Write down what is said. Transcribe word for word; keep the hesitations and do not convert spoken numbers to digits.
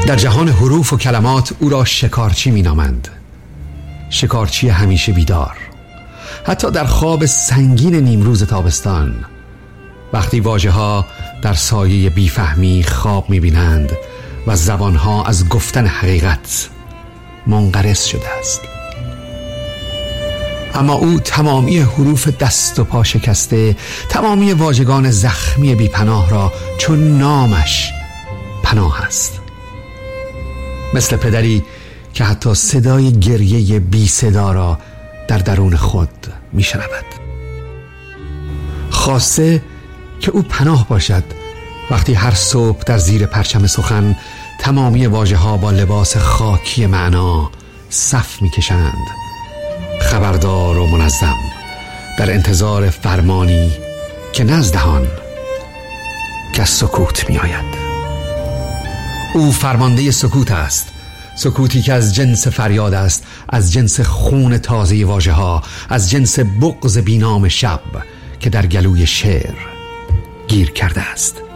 در جهان حروف و کلمات او را شکارچی می نامند. شکارچی همیشه بیدار، حتی در خواب سنگین نیمروز تابستان، وقتی واژه ها در سایه بیفهمی خواب می بینند و زبانها از گفتن حقیقت منقرض شده است. اما او تمامی حروف دست و پا شکسته، تمامی واژگان زخمی بی پناه را چون نامش پناه است. مثل پدری که حتی صدای گریه بی صدا را در درون خود می شنود. خواسته که او پناه باشد وقتی هر صبح در زیر پرچم سخن تمامی واژه ها با لباس خاکی معنا صف می کشند، خبردار و منظم، در انتظار فرمانی که نزدهان که سکوت می آید. او فرمانده سکوت است، سکوتی که از جنس فریاد است، از جنس خون تازه واژه ها، از جنس بغض بینام شب که در گلوی شعر گیر کرده است.